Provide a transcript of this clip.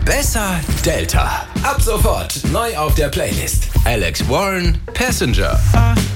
Besser Delta. Ab sofort neu auf der Playlist. Alex Warren, Passenger.